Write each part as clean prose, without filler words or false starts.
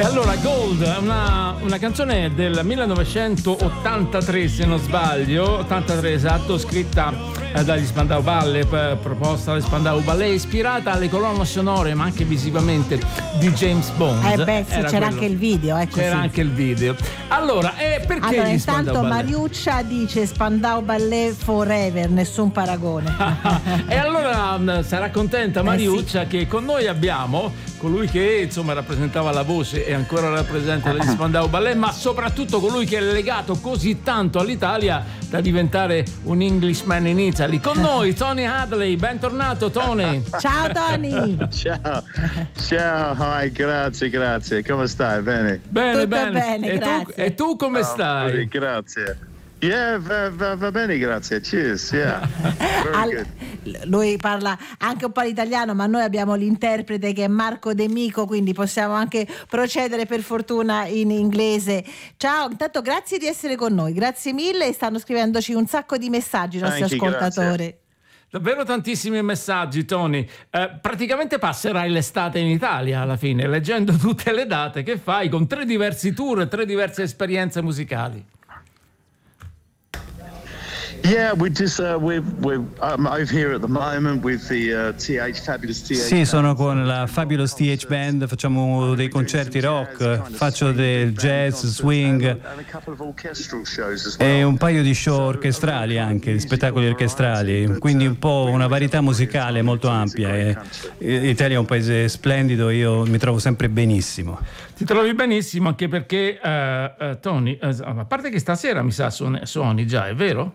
E allora Gold è una canzone del 1983, se non sbaglio, 83 esatto, scritta dagli Spandau Ballet, proposta dagli Spandau Ballet, ispirata alle colonne sonore ma anche visivamente di James Bond. C'era anche il video, ecco. C'era anche il video. Allora, perché gli Spandau intanto Ballet? Mariuccia dice Spandau Ballet forever, nessun paragone. E allora sarà contenta Mariuccia che con noi abbiamo colui che insomma rappresentava la voce e ancora rappresenta gli Spandau Ballet, ma soprattutto colui che è legato così tanto all'Italia da diventare un Englishman in Italy. Con noi Tony Hadley, bentornato Tony. Ciao Tony. Ciao, hi, grazie, come stai? Bene? Bene, Tutto bene, grazie. E tu come stai? Grazie. Yeah, va bene, grazie. Cheers, yeah. Very good. Lui parla anche un po' l'italiano, ma noi abbiamo l'interprete che è Marco De Mico, quindi possiamo anche procedere per fortuna in inglese. Ciao, intanto grazie di essere con noi, grazie mille. Stanno scrivendoci un sacco di messaggi i nostri ascoltatori. Grazie. Davvero tantissimi messaggi, Tony. Praticamente passerai l'estate in Italia alla fine, leggendo tutte le date che fai con 3 diversi tour, 3 diverse esperienze musicali. Yeah, we're over here at the moment with the Fabulous TH. Sì, sono con la Fabulous TH Band, facciamo dei concerti rock, faccio del jazz, swing e un paio di show orchestrali anche, di spettacoli orchestrali, quindi un po' una varietà musicale molto ampia. L'Italia è un paese splendido, io mi trovo sempre benissimo. Ti trovi benissimo anche perché, Tony, a parte che stasera mi sa suoni già, è vero?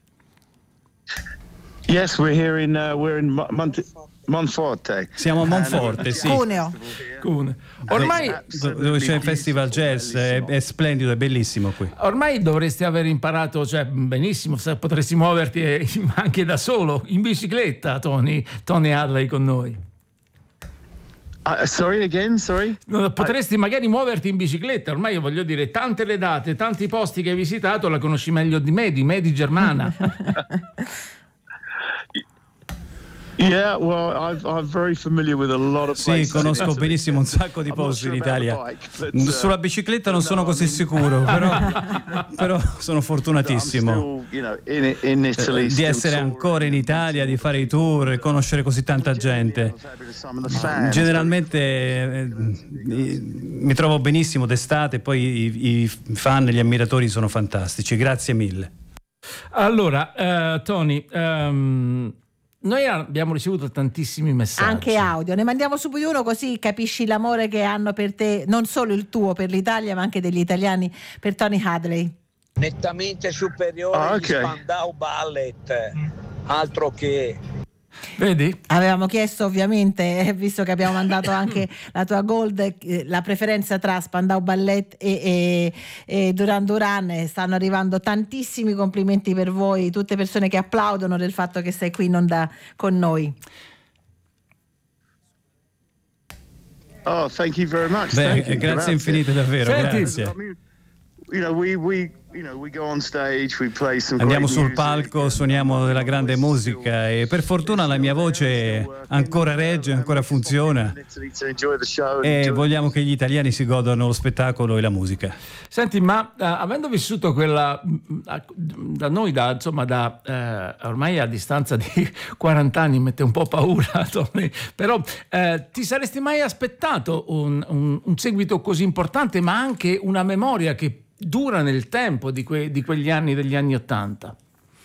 Yes, we're in Monforte. Siamo a Monforte, sì. Cuneo. Ormai dove c'è il Festival Jazz, è splendido, è bellissimo qui. Ormai dovresti aver imparato, cioè benissimo, se potresti muoverti anche da solo, in bicicletta, Tony Hadley con noi. Sorry again, sorry? Potresti magari muoverti in bicicletta, ormai io voglio dire, tante le date, tanti posti che hai visitato, la conosci meglio di me, di Germana. Yeah, well, I'm very familiar with a lot of places. Sì, conosco benissimo un sacco di posti in Italia. Sulla bicicletta non sono così sicuro, però sono fortunatissimo di essere ancora in Italia, di fare i tour e conoscere così tanta gente. Generalmente mi trovo benissimo d'estate, poi i fan, gli ammiratori sono fantastici. Grazie mille. Allora, Tony, noi abbiamo ricevuto tantissimi messaggi. Anche audio, ne mandiamo subito uno così capisci l'amore che hanno per te, non solo il tuo per l'Italia ma anche degli italiani per Tony Hadley. Nettamente superiore agli Spandau Ballet, altro che... Vedi? Avevamo chiesto ovviamente, visto che abbiamo mandato anche la tua Gold, la preferenza tra Spandau Ballet e Duran Duran. Stanno arrivando tantissimi complimenti per voi, tutte persone che applaudono del fatto che sei qui in onda con noi. Oh, thank you very much. Grazie infinite davvero. Senti, grazie. Andiamo sul palco, suoniamo della grande musica e per fortuna la mia voce ancora regge, ancora funziona e vogliamo che gli italiani si godano lo spettacolo e la musica. Senti, ma avendo vissuto quella da noi, ormai a distanza di 40 anni, mette un po' paura, Tony, però ti saresti mai aspettato un seguito così importante, ma anche una memoria che dura nel tempo di quegli anni, degli anni '80?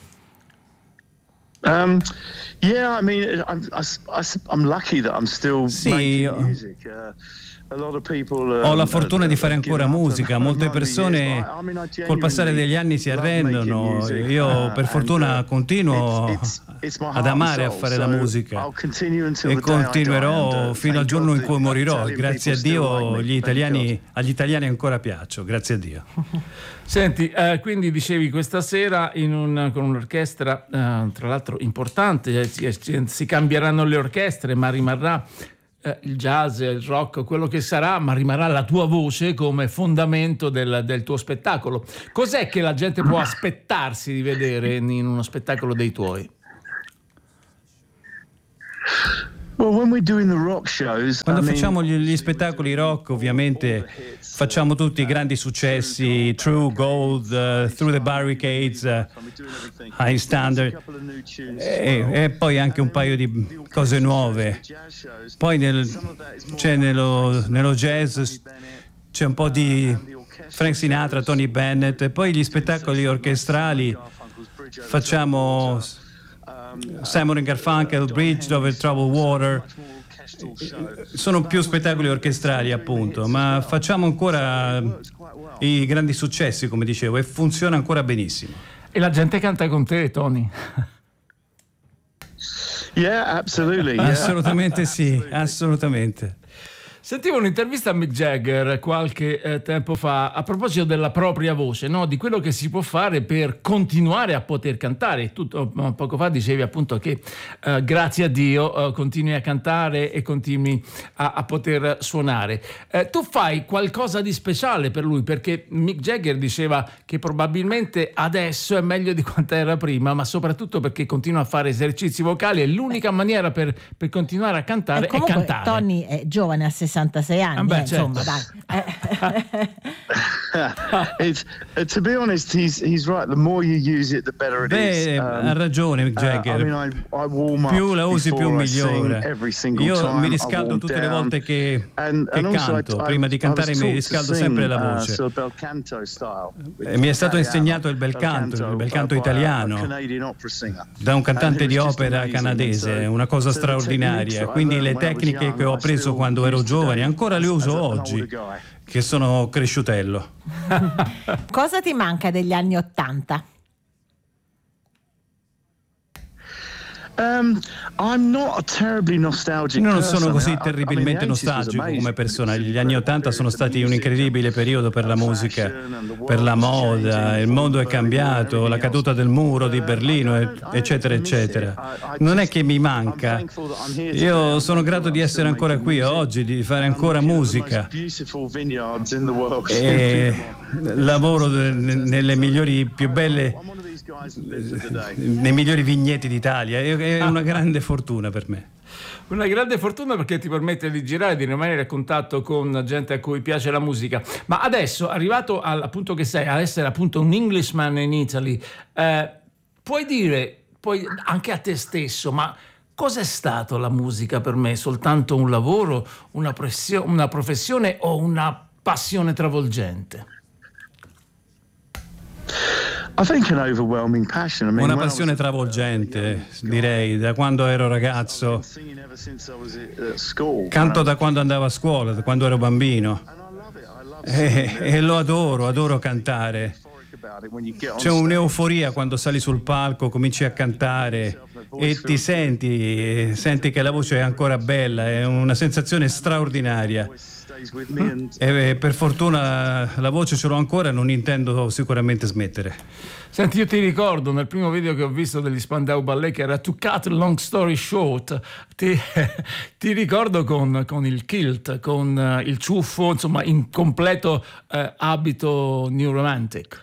Yeah, I mean, I'm lucky that I'm still making music. Ho la fortuna di fare ancora musica, molte persone col passare degli anni si arrendono, io per forttina continuo ad amare a fare la musica e continuerò fino al giorno in cui morirò, grazie a Dio agli italiani ancora piaccio, grazie a Dio. Senti, quindi dicevi questa sera con un'orchestra tra l'altro importante, si cambieranno le orchestre ma rimarrà il jazz, il rock, quello che sarà, ma rimarrà la tua voce come fondamento del tuo spettacolo. Cos'è che la gente può aspettarsi di vedere in uno spettacolo dei tuoi? Quando facciamo gli spettacoli rock, ovviamente facciamo tutti i grandi successi, True, Gold, Through the Barricades, High Standard, e poi anche un paio di cose nuove. Poi nello jazz c'è un po' di Frank Sinatra, Tony Bennett, e poi gli spettacoli orchestrali facciamo Simon & Garfunkel, Bridge Over Troubled Water. Sono più spettacoli orchestrali, appunto, ma facciamo ancora i grandi successi, come dicevo, e funziona ancora benissimo. E la gente canta con te, Tony? Yeah, absolutely. Assolutamente sì, assolutamente. Sentivo un'intervista a Mick Jagger qualche tempo fa a proposito della propria voce, no? Di quello che si può fare per continuare a poter cantare. Poco fa dicevi appunto che grazie a Dio continui a cantare e continui a poter suonare. Tu fai qualcosa di speciale per lui, perché Mick Jagger diceva che probabilmente adesso è meglio di quanto era prima, ma soprattutto perché continua a fare esercizi vocali e l'unica maniera per continuare a cantare è cantare. Tony è giovane, a 66 anni, insomma, dai. To be honest, he's right. The more you use it, the better it is. Ha ragione Mick Jagger. Più la usi, più migliore. Io mi riscaldo tutte le volte che canto. Prima di cantare mi riscaldo sempre la voce. Mi è stato insegnato il bel canto italiano da un cantante di opera canadese, una cosa straordinaria. Quindi le tecniche che ho appreso quando ero giovane ancora le uso oggi, che sono cresciutello. Cosa ti manca degli anni '80? I'm not terribly nostalgic. Non sono così terribilmente nostalgico come persona. Gli anni '80 sono stati un incredibile periodo per la musica, per la moda, il mondo è cambiato, la caduta del muro di Berlino, eccetera, eccetera. Non è che mi manca. Io sono grato di essere ancora qui oggi, di fare ancora musica. E lavoro nelle migliori, più belle, nei migliori vigneti d'Italia. È una grande fortuna per me. Una grande fortuna perché ti permette di girare, di rimanere a contatto con gente a cui piace la musica. Ma adesso, arrivato al punto che sei, ad essere appunto un Englishman in Italy, puoi dire anche a te stesso, ma cos'è stato la musica per me? Soltanto un lavoro, una professione o una passione travolgente? Una passione travolgente, direi, da quando ero ragazzo. Canto da quando andavo a scuola, da quando ero bambino. E lo adoro cantare. C'è un'euforia quando sali sul palco, cominci a cantare e ti senti che la voce è ancora bella, è una sensazione straordinaria. E per fortuna la voce ce l'ho ancora e non intendo sicuramente smettere. Senti, io ti ricordo nel primo video che ho visto degli Spandau Ballet, che era To Cut Long Story Short, ti ricordo con il kilt, con il ciuffo, insomma in completo abito New Romantic.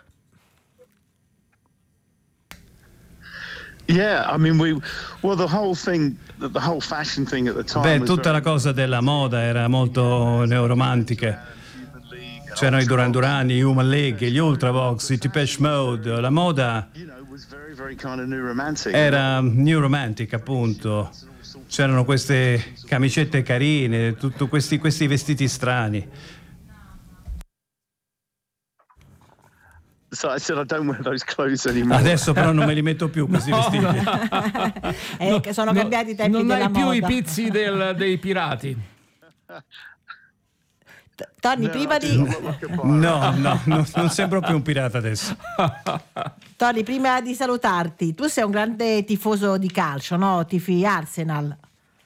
Yeah, I mean, the whole fashion thing at the time. Tutta la cosa della moda era molto neoromantica. C'erano i Duran Duran, i Human League, gli Ultravox, i Depeche Mode. La moda era new romantic, appunto. C'erano queste camicette carine, tutti questi vestiti strani. So I said I don't wear those clothes anymore. Adesso però non me li metto più questi vestiti. Che sono cambiati i tempi della moda. Non hai più i pizzi dei pirati. Tony, prima di... No, non sembro più un pirata adesso. Tony, prima di salutarti, tu sei un grande tifoso di calcio, no? Tifi Arsenal.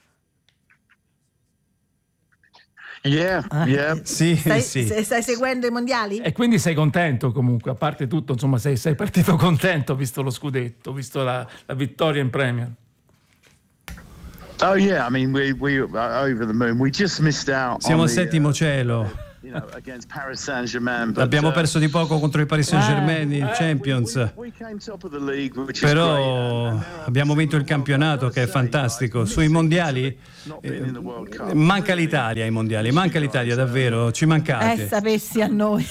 Yeah. Sì. Stai seguendo i mondiali? E quindi sei contento comunque, a parte tutto, insomma, sei partito contento visto lo scudetto, visto la vittoria in Premier. Oh yeah, I mean we over the moon. We just missed out. Siamo al settimo cielo. Abbiamo perso di poco contro il Paris Saint-Germain in Champions, però abbiamo vinto il campionato, che è fantastico. Sui mondiali manca l'Italia, ai mondiali manca l'Italia, davvero, ci mancate. Sapessi a noi.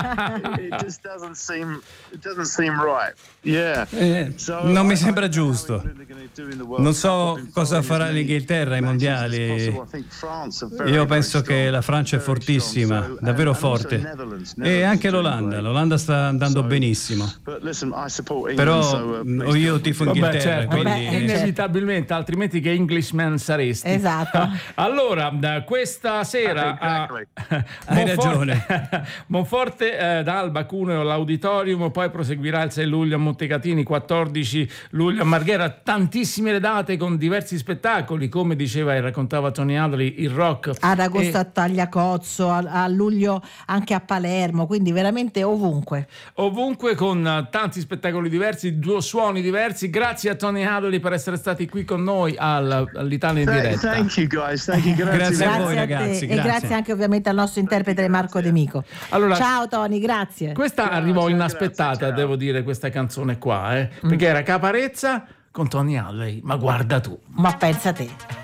Non mi sembra giusto. Non so cosa farà l'Inghilterra ai mondiali. Io penso che la Francia è fortissima, davvero forte, e anche l'Olanda sta andando benissimo, però io tifo Inghilterra. Certo, quindi... inevitabilmente, altrimenti che Englishman saresti. Esatto. Allora, questa sera hai ragione. Monforte d'Alba, Cuneo, all'Auditorium, poi proseguirà il 6 luglio a Montecatini, 14 luglio a Marghera, tantissime le date con diversi spettacoli, come diceva e raccontava Tony Hadley, il rock ad agosto a Tagliacozzo, a luglio anche a Palermo, quindi veramente ovunque con tanti spettacoli diversi, suoni diversi. Grazie a Tony Hadley per essere stati qui con noi all'Italia in diretta. Thank you guys, grazie a voi ragazzi, e grazie anche ovviamente al nostro interprete Marco De Mico. Allora, ciao Tony, grazie. Questa arrivò inaspettata, devo dire, questa canzone qua, perché era Caparezza con Tony Hadley, ma guarda tu. Ma pensa te.